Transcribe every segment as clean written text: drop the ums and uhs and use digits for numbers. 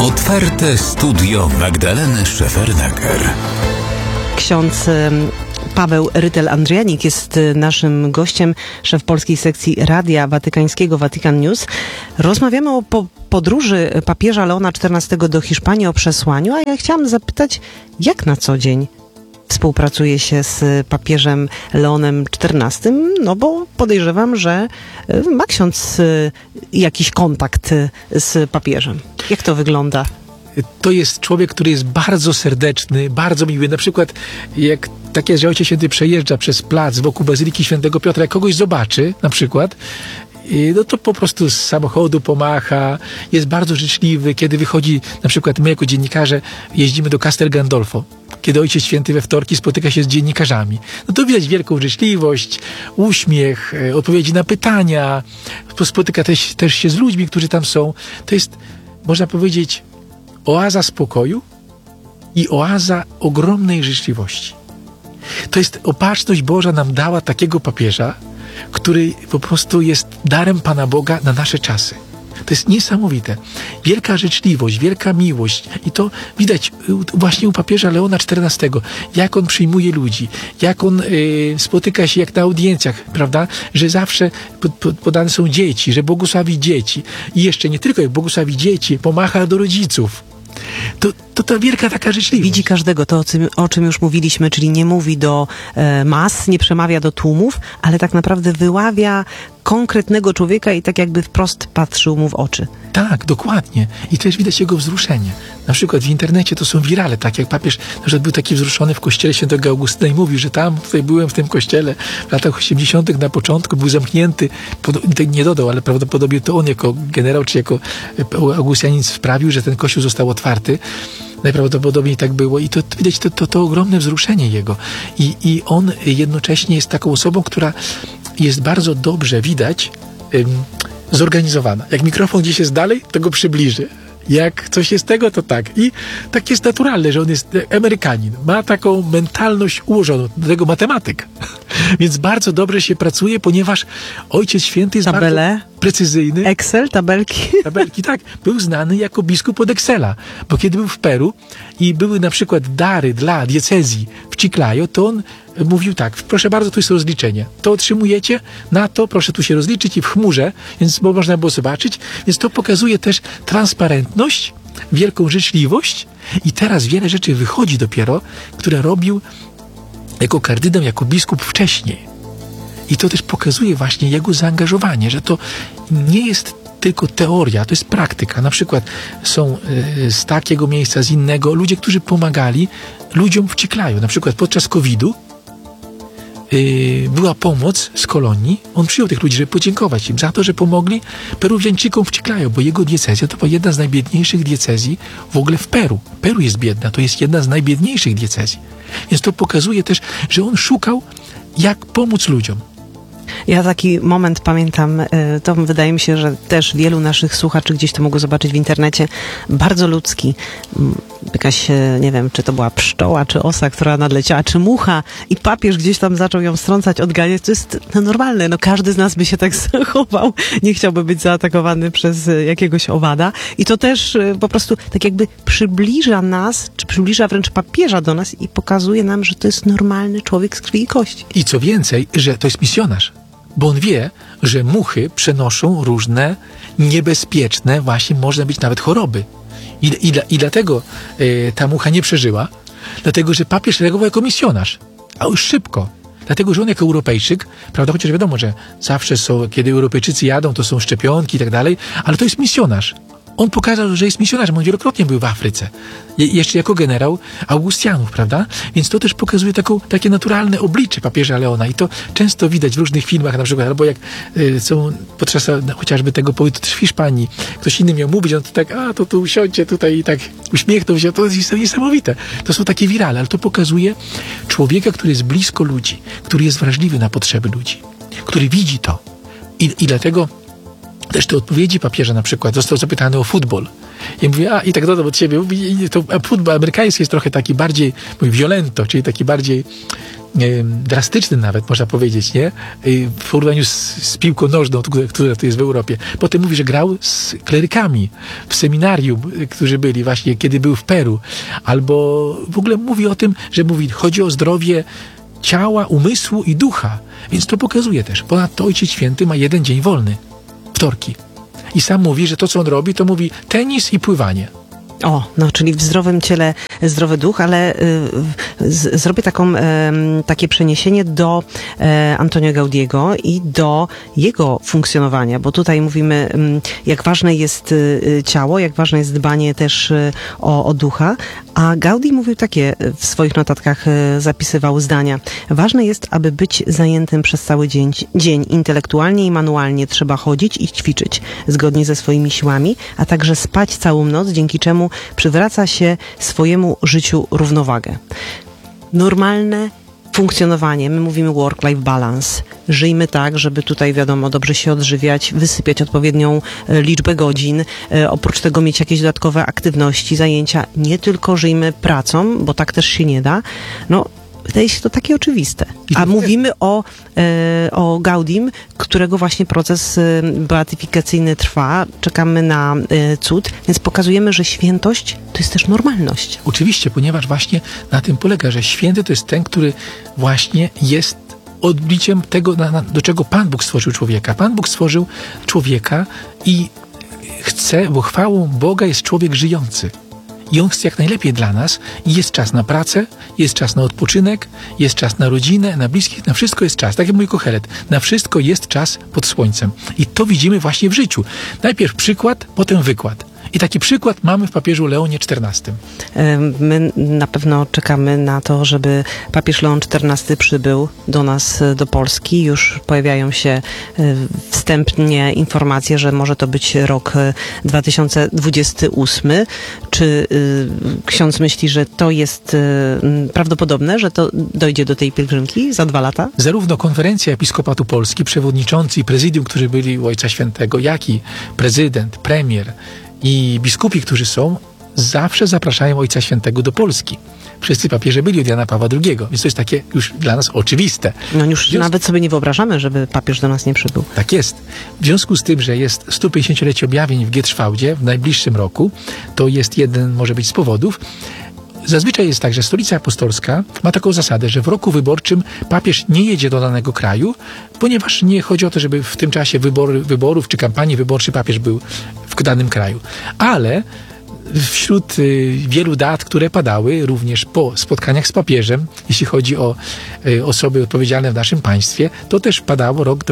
Otwarte studio Magdaleny Szefernaker. Ksiądz Paweł Rytel-Andrianik jest naszym gościem, szef polskiej sekcji Radia Watykańskiego Vatican News. Rozmawiamy o podróży papieża Leona XIV do Hiszpanii, o przesłaniu, a ja chciałam zapytać, jak na co dzień współpracuje się z papieżem Leonem XIV, no bo podejrzewam, że ma ksiądz jakiś kontakt z papieżem. Jak to wygląda? To jest człowiek, który jest bardzo serdeczny, bardzo miły. Na przykład, jak takie, że Ojciec Święty przejeżdża przez plac wokół Bazyliki Świętego Piotra, jak kogoś zobaczy, na przykład, no to po prostu z samochodu pomacha, jest bardzo życzliwy. Kiedy wychodzi, na przykład my jako dziennikarze jeździmy do Castel Gandolfo, kiedy Ojciec Święty we wtorki spotyka się z dziennikarzami. No to widać wielką życzliwość, uśmiech, odpowiedzi na pytania, spotyka też się z ludźmi, którzy tam są. To jest, można powiedzieć, oaza spokoju i oaza ogromnej życzliwości. To jest opatrzność Boża nam dała takiego papieża, który po prostu jest darem Pana Boga na nasze czasy. To jest niesamowite. Wielka życzliwość, wielka miłość. I to widać właśnie u papieża Leona XIV. Jak on przyjmuje ludzi, jak on spotyka się jak na audiencjach, prawda? Że zawsze podane są dzieci, że błogosławi dzieci. I jeszcze nie tylko jak błogosławi dzieci, pomacha do rodziców. To wielka taka życzliwość. Widzi każdego, to o czym już mówiliśmy, czyli nie mówi do mas, nie przemawia do tłumów, ale tak naprawdę wyławia konkretnego człowieka i tak jakby wprost patrzył mu w oczy. Tak, dokładnie. I też widać jego wzruszenie. Na przykład w internecie to są wirale, tak jak papież na przykład był taki wzruszony w kościele Świętego Augustyna i mówił, że tutaj byłem w tym kościele w latach 80. na początku, był zamknięty, nie dodał, ale prawdopodobnie to on jako generał czy jako Augustianin sprawił, że ten kościół został otwarty. Najprawdopodobniej tak było i to widać to ogromne wzruszenie jego. I on jednocześnie jest taką osobą, która jest bardzo dobrze widać zorganizowana. Jak mikrofon gdzieś jest dalej, to go przybliży. Jak coś jest tego, to tak. I tak jest naturalne, że on jest Amerykanin. Ma taką mentalność ułożoną, do tego matematyk. Więc bardzo dobrze się pracuje, ponieważ Ojciec Święty jest bardzo precyzyjny. Excel, tabelki. Tabelki, tak. Był znany jako biskup od Excela. Bo kiedy był w Peru i były na przykład dary dla diecezji w Chiclayo, to on mówił tak, proszę bardzo, tu jest rozliczenie. To otrzymujecie, na to proszę tu się rozliczyć i w chmurze, więc bo można było zobaczyć. Więc to pokazuje też transparentność, wielką życzliwość i teraz wiele rzeczy wychodzi dopiero, które robił jako kardynał, jako biskup wcześniej. I to też pokazuje właśnie jego zaangażowanie, że to nie jest tylko teoria, to jest praktyka. Na przykład są z takiego miejsca, z innego, ludzie, którzy pomagali ludziom w Chiclayo. Na przykład podczas COVID-u była pomoc z kolonii. On przyjął tych ludzi, żeby podziękować im za to, że pomogli Peruwiańczykom w Chiclayo, bo jego diecezja to była jedna z najbiedniejszych diecezji w ogóle w Peru. Peru jest biedna, to jest jedna z najbiedniejszych diecezji. Więc to pokazuje też, że on szukał, jak pomóc ludziom. Ja taki moment pamiętam, to wydaje mi się, że też wielu naszych słuchaczy gdzieś to mogło zobaczyć w internecie, bardzo ludzki. Jakaś, nie wiem, czy to była pszczoła, czy osa, która nadleciała, czy mucha i papież gdzieś tam zaczął ją strącać, odganiać. To jest normalne, no każdy z nas by się tak zachował, nie chciałby być zaatakowany przez jakiegoś owada. I to też po prostu tak jakby przybliża nas, czy przybliża wręcz papieża do nas i pokazuje nam, że to jest normalny człowiek z krwi i kości. I co więcej, że to jest misjonarz. Bo on wie, że muchy przenoszą różne niebezpieczne, właśnie może być nawet choroby. I dlatego ta mucha nie przeżyła, dlatego że papież reagował jako misjonarz, a już szybko. Dlatego, że on jako Europejczyk, prawda, chociaż wiadomo, że zawsze są, kiedy Europejczycy jadą, to są szczepionki i tak dalej, ale to jest misjonarz. On pokazał, że jest misjonarzem. On wielokrotnie był w Afryce. Jeszcze jako generał Augustianów, prawda? Więc to też pokazuje takie naturalne oblicze papieża Leona. I to często widać w różnych filmach, na przykład, albo jak są podczas chociażby tego pobytu też w Hiszpanii, ktoś inny miał mówić, on to tak, to tu usiądźcie tutaj i tak uśmiechnął się. To jest niesamowite. To są takie wirale, ale to pokazuje człowieka, który jest blisko ludzi, który jest wrażliwy na potrzeby ludzi, który widzi to. I dlatego też te odpowiedzi papieża na przykład, został zapytany o futbol. I mówię, i tak dodam od siebie, to futbol amerykański jest trochę taki bardziej, violento, czyli taki bardziej drastyczny nawet, można powiedzieć, nie? W porównaniu z piłką nożną, która tu jest w Europie. Potem mówi, że grał z klerykami w seminarium, którzy byli właśnie, kiedy był w Peru. Albo w ogóle mówi o tym, że chodzi o zdrowie ciała, umysłu i ducha. Więc to pokazuje też. Ponadto Ojciec Święty ma jeden dzień wolny. Wtorki. I sam mówi, że to, co on robi, to mówi tenis i pływanie. O, no, czyli w zdrowym ciele zdrowy duch, ale zrobię takie przeniesienie do Antonio Gaudiego i do jego funkcjonowania, bo tutaj mówimy, jak ważne jest ciało, jak ważne jest dbanie też o ducha, a Gaudi mówił takie, w swoich notatkach zapisywał zdania. Ważne jest, aby być zajętym przez cały dzień intelektualnie i manualnie trzeba chodzić i ćwiczyć, zgodnie ze swoimi siłami, a także spać całą noc, dzięki czemu przywraca się swojemu życiu równowagę. Normalne funkcjonowanie, my mówimy work-life balance. Żyjmy tak, żeby tutaj, wiadomo, dobrze się odżywiać, wysypiać odpowiednią liczbę godzin, oprócz tego mieć jakieś dodatkowe aktywności, zajęcia. Nie tylko żyjmy pracą, bo tak też się nie da. No, wydaje się to takie oczywiste. A mówimy o Gaudim, którego właśnie proces beatyfikacyjny trwa. Czekamy na cud, więc pokazujemy, że świętość to jest też normalność. Oczywiście, ponieważ właśnie na tym polega, że święty to jest ten, który właśnie jest odbiciem tego, do czego Pan Bóg stworzył człowieka. Pan Bóg stworzył człowieka i chce, bo chwałą Boga jest człowiek żyjący. I On chce jak najlepiej dla nas. I jest czas na pracę, jest czas na odpoczynek, jest czas na rodzinę, na bliskich, na wszystko jest czas. Tak jak mówi Kohelet, na wszystko jest czas pod słońcem. I to widzimy właśnie w życiu. Najpierw przykład, potem wykład. I taki przykład mamy w papieżu Leonie XIV. My na pewno czekamy na to, żeby papież Leon XIV przybył do nas, do Polski. Już pojawiają się wstępnie informacje, że może to być rok 2028. Czy ksiądz myśli, że to jest prawdopodobne, że to dojdzie do tej pielgrzymki za 2 lata? Zarówno Konferencja Episkopatu Polski, przewodniczący i prezydium, którzy byli u Ojca Świętego, jak i prezydent, premier i biskupi, którzy są, zawsze zapraszają Ojca Świętego do Polski. Wszyscy papieże byli od Jana Pawła II, więc to jest takie już dla nas oczywiste. No już nawet sobie nie wyobrażamy, żeby papież do nas nie przybył. Tak jest. W związku z tym, że jest 150-lecie objawień w Gietrzwałdzie w najbliższym roku, to jest jeden, może być z powodów. Zazwyczaj jest tak, że Stolica Apostolska ma taką zasadę, że w roku wyborczym papież nie jedzie do danego kraju, ponieważ nie chodzi o to, żeby w tym czasie wyborów czy kampanii wyborczej papież był w danym kraju. Ale wśród wielu dat, które padały również po spotkaniach z papieżem, jeśli chodzi o osoby odpowiedzialne w naszym państwie, to też padało rok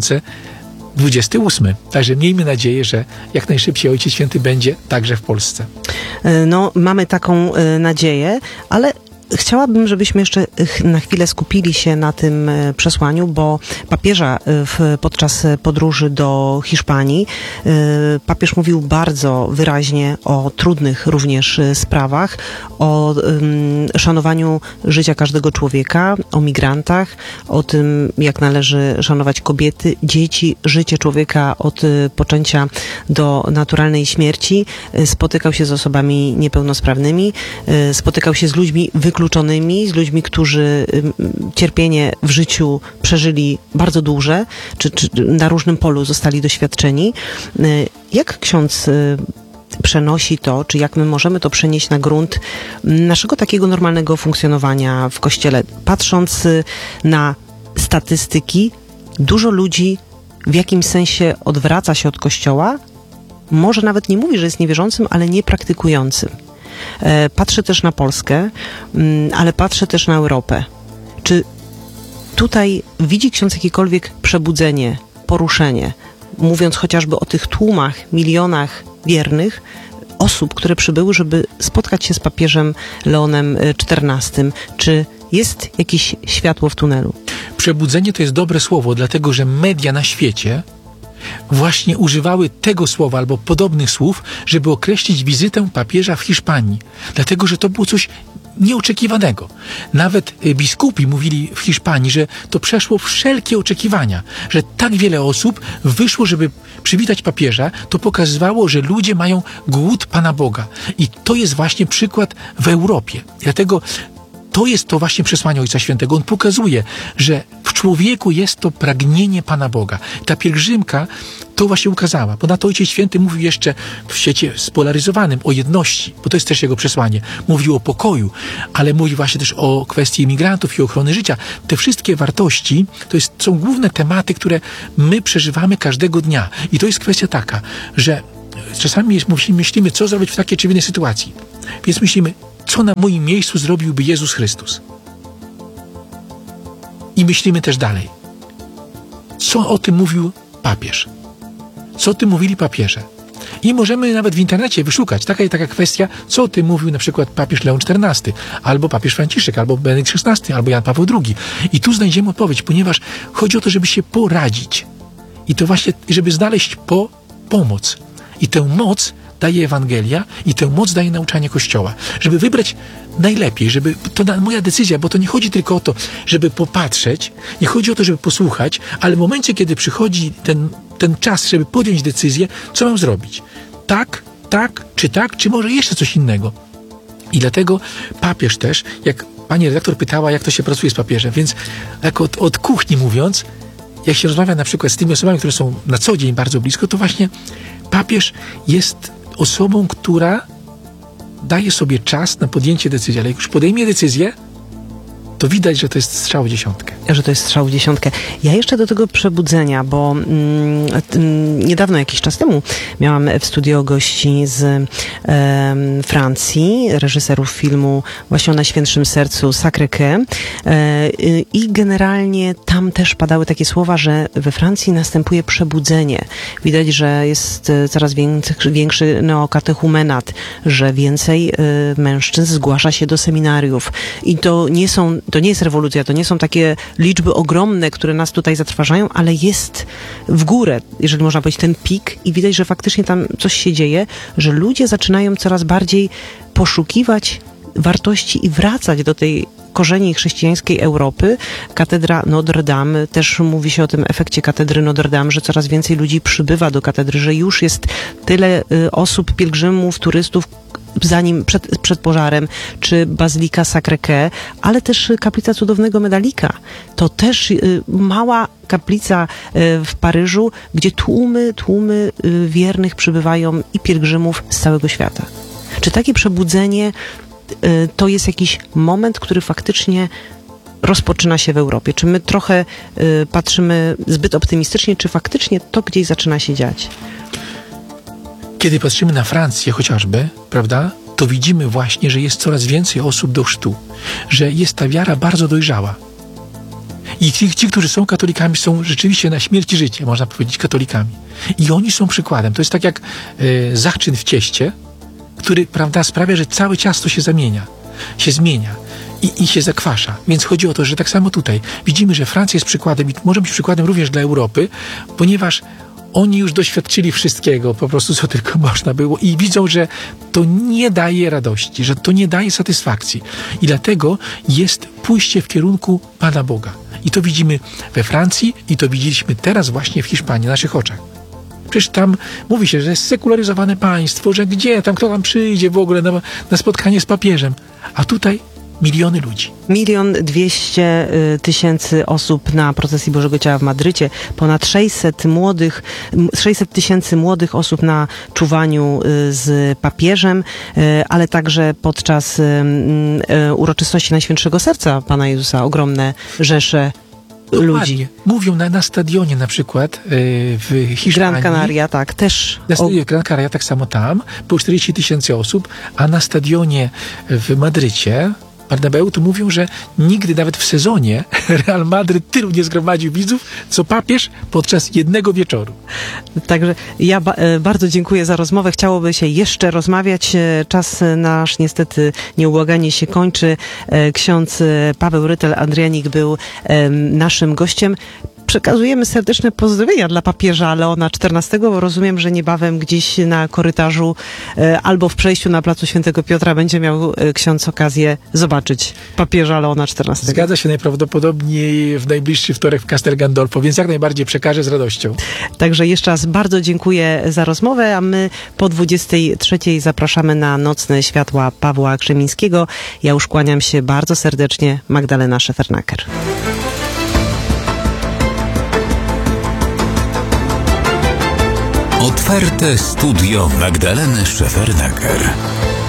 2028. Także miejmy nadzieję, że jak najszybciej Ojciec Święty będzie także w Polsce. No, mamy taką nadzieję, ale chciałabym, żebyśmy jeszcze na chwilę skupili się na tym przesłaniu, bo papieża podczas podróży do Hiszpanii papież mówił bardzo wyraźnie o trudnych również sprawach, o szanowaniu życia każdego człowieka, o migrantach, o tym, jak należy szanować kobiety, dzieci, życie człowieka od poczęcia do naturalnej śmierci. Spotykał się z osobami niepełnosprawnymi, spotykał się z ludźmi wykluczonymi, z ludźmi, którzy cierpienie w życiu przeżyli bardzo duże, czy na różnym polu zostali doświadczeni. Jak ksiądz przenosi to, czy jak my możemy to przenieść na grunt naszego takiego normalnego funkcjonowania w Kościele? Patrząc na statystyki, dużo ludzi w jakimś sensie odwraca się od Kościoła, może nawet nie mówi, że jest niewierzącym, ale niepraktykującym. Patrzę też na Polskę, ale patrzę też na Europę. Czy tutaj widzi ksiądz jakiekolwiek przebudzenie, poruszenie, mówiąc chociażby o tych tłumach, milionach wiernych osób, które przybyły, żeby spotkać się z papieżem Leonem XIV? Czy jest jakieś światło w tunelu? Przebudzenie to jest dobre słowo, dlatego że media na świecie właśnie używały tego słowa albo podobnych słów, żeby określić wizytę papieża w Hiszpanii. Dlatego, że to było coś nieoczekiwanego. Nawet biskupi mówili w Hiszpanii, że to przeszło wszelkie oczekiwania, że tak wiele osób wyszło, żeby przywitać papieża, to pokazywało, że ludzie mają głód Pana Boga. I to jest właśnie przykład w Europie. Dlatego to jest to właśnie przesłanie Ojca Świętego. On pokazuje, że w człowieku jest to pragnienie Pana Boga. Ta pielgrzymka to właśnie ukazała, bo na to Ojciec Święty mówił jeszcze w świecie spolaryzowanym o jedności, bo to jest też jego przesłanie. Mówił o pokoju, ale mówił właśnie też o kwestii imigrantów i ochrony życia. Te wszystkie wartości są główne tematy, które my przeżywamy każdego dnia. I to jest kwestia taka, że czasami myślimy, co zrobić w takiej czy innej sytuacji. Więc myślimy, co na moim miejscu zrobiłby Jezus Chrystus. I myślimy też dalej. Co o tym mówił papież? Co o tym mówili papieże? I możemy nawet w internecie wyszukać. Taka kwestia, co o tym mówił na przykład papież Leon XIV, albo papież Franciszek, albo Benedykt XVI, albo Jan Paweł II. I tu znajdziemy odpowiedź, ponieważ chodzi o to, żeby się poradzić. I to właśnie, żeby znaleźć pomoc. I tę moc daje Ewangelia i tę moc daje nauczanie Kościoła. Żeby wybrać najlepiej, moja decyzja, bo to nie chodzi tylko o to, żeby popatrzeć, nie chodzi o to, żeby posłuchać, ale w momencie, kiedy przychodzi ten czas, żeby podjąć decyzję, co mam zrobić? Tak, czy może jeszcze coś innego? I dlatego papież też, jak pani redaktor pytała, jak to się pracuje z papieżem, więc tak od kuchni mówiąc, jak się rozmawia na przykład z tymi osobami, które są na co dzień bardzo blisko, to właśnie papież jest osobą, która daje sobie czas na podjęcie decyzji, ale jak już podejmie decyzję, to widać, że to jest strzał w dziesiątkę. Że to jest strzał w dziesiątkę. Ja jeszcze do tego przebudzenia, bo niedawno, jakiś czas temu, miałam w studio gości z Francji, reżyserów filmu właśnie o Najświętszym Sercu Sacré-Cœur i generalnie tam też padały takie słowa, że we Francji następuje przebudzenie. Widać, że jest coraz większy neokatechumenat, że więcej mężczyzn zgłasza się do seminariów i to nie jest rewolucja, to nie są takie liczby ogromne, które nas tutaj zatrważają, ale jest w górę, jeżeli można powiedzieć, ten pik i widać, że faktycznie tam coś się dzieje, że ludzie zaczynają coraz bardziej poszukiwać wartości i wracać do tej korzeni chrześcijańskiej Europy. Katedra Notre Dame, też mówi się o tym efekcie katedry Notre Dame, że coraz więcej ludzi przybywa do katedry, że już jest tyle osób, pielgrzymów, turystów, zanim przed pożarem, czy Bazylika Sacré-Cœur, ale też kaplica Cudownego Medalika. To też mała kaplica w Paryżu, gdzie tłumy wiernych przybywają i pielgrzymów z całego świata. Czy takie przebudzenie to jest jakiś moment, który faktycznie rozpoczyna się w Europie? Czy my trochę patrzymy zbyt optymistycznie, czy faktycznie to gdzieś zaczyna się dziać? Kiedy patrzymy na Francję chociażby, prawda, to widzimy właśnie, że jest coraz więcej osób do chrztu, że jest ta wiara bardzo dojrzała. I ci, którzy są katolikami, są rzeczywiście na śmierć i życie, można powiedzieć, katolikami. I oni są przykładem. To jest tak jak zaczyn w cieście, który, prawda, sprawia, że całe ciasto się zmienia i się zakwasza. Więc chodzi o to, że tak samo tutaj widzimy, że Francja jest przykładem i może być przykładem również dla Europy, ponieważ oni już doświadczyli wszystkiego, po prostu co tylko można było i widzą, że to nie daje radości, że to nie daje satysfakcji. I dlatego jest pójście w kierunku Pana Boga. I to widzimy we Francji i to widzieliśmy teraz właśnie w Hiszpanii, na naszych oczach. Przecież tam mówi się, że jest sekularyzowane państwo, że kto tam przyjdzie w ogóle na spotkanie z papieżem. A tutaj miliony ludzi. 1 200 000 osób na procesji Bożego Ciała w Madrycie, ponad 600 000 młodych osób na czuwaniu z papieżem, ale także podczas uroczystości Najświętszego Serca Pana Jezusa ogromne rzesze ludzi. Mówią na stadionie na przykład w Hiszpanii. Gran Canaria, tak, też. Na stadionie Gran Canaria, tak samo tam, po 40 000 osób, a na stadionie w Madrycie, Bernabeu, to mówią, że nigdy nawet w sezonie Real Madryt tylu nie zgromadził widzów, co papież podczas jednego wieczoru. Także ja bardzo dziękuję za rozmowę. Chciałoby się jeszcze rozmawiać. Czas nasz niestety nieubłaganie się kończy. Ksiądz Paweł Rytel-Andrianik był naszym gościem. przekazujemy serdeczne pozdrowienia dla papieża Leona XIV, bo rozumiem, że niebawem gdzieś na korytarzu albo w przejściu na placu Świętego Piotra będzie miał ksiądz okazję zobaczyć papieża Leona XIV. Zgadza się, najprawdopodobniej w najbliższy wtorek w Castel Gandolfo, więc jak najbardziej przekażę z radością. Także jeszcze raz bardzo dziękuję za rozmowę, a my po 23 zapraszamy na Nocne Światła Pawła Krzemińskiego. Ja już kłaniam się bardzo serdecznie. Magdalena Szefernaker. Otwarte studio Magdaleny Szefernaker.